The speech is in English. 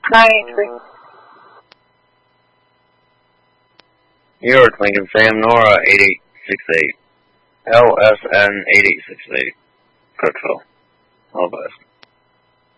983. New York, Lincoln, Sam, Nora, 8868. LSN 8868. Cookville. All the best.